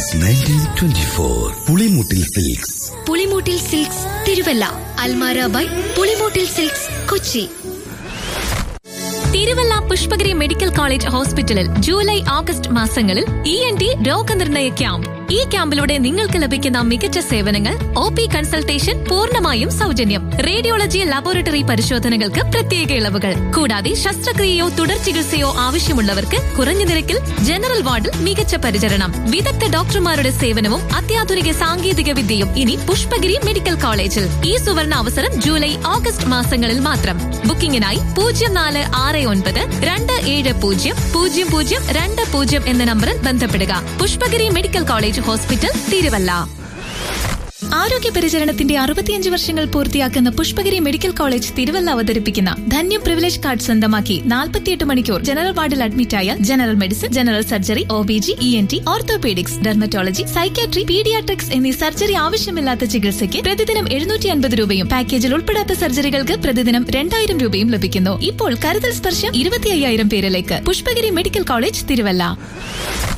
Since 1924. Pulimoottil silks. Pulimoottil silks Thiruvalla. Almara by Pulimoottil silks Kochi. Thiruvalla Pushpagiri medical college ഹോസ്പിറ്റലിൽ July August മാസങ്ങളിൽ ENT രോഗനിർണയ camp. ഈ ക്യാമ്പിലൂടെ നിങ്ങൾക്ക് ലഭിക്കുന്ന മികച്ച സേവനങ്ങൾ: OP കൺസൾട്ടേഷൻ പൂർണ്ണമായും സൗജന്യം, റേഡിയോളജി ലബോറട്ടറി പരിശോധനകൾക്ക് പ്രത്യേക ഇളവുകൾ, കൂടാതെ ശസ്ത്രക്രിയയോ തുടർ ചികിത്സയോ ആവശ്യമുള്ളവർക്ക് കുറഞ്ഞ നിരക്കിൽ ജനറൽ വാർഡിൽ മികച്ച പരിചരണം, വിദഗ്ധ ഡോക്ടർമാരുടെ സേവനവും അത്യാധുനിക സാങ്കേതിക വിദ്യയും ഇനി പുഷ്പഗിരി മെഡിക്കൽ കോളേജിൽ. ഈ സുവർണ അവസരം ജൂലൈ ഓഗസ്റ്റ് മാസങ്ങളിൽ മാത്രം. ബുക്കിംഗിനായി 0469700020 എന്ന നമ്പറിൽ ബന്ധപ്പെടുക. Pushpagiri medical college hospital, Thiruvalla. ആരോഗ്യ പരിചരണത്തിന്റെ 65 വർഷങ്ങൾ പൂർത്തിയാക്കുന്ന പുഷ്പഗിരി മെഡിക്കൽ കോളേജ് തിരുവല്ല അവതരിപ്പിക്കുന്ന ധന്യം പ്രിവിലേജ് കാർഡ് സ്വന്തമാക്കി 48 മണിക്കൂർ ജനറൽ വാർഡിൽ അഡ്മിറ്റായ general medicine, general surgery, OBG, ENT, orthopaedics, dermatology, psychiatry, paediatrics എന്നീ സർജറി ആവശ്യമില്ലാത്ത ചികിത്സയ്ക്ക് പ്രതിദിനം 750 രൂപയും പാക്കേജിൽ ഉൾപ്പെടാത്ത സർജറികൾക്ക് പ്രതിദിനം 2000 രൂപയും ലഭിക്കുന്നു. ഇപ്പോൾ കരുതൽ സ്പർശം 25,000 പേരിലേക്ക്. Pushpagiri medical college, Thiruvalla.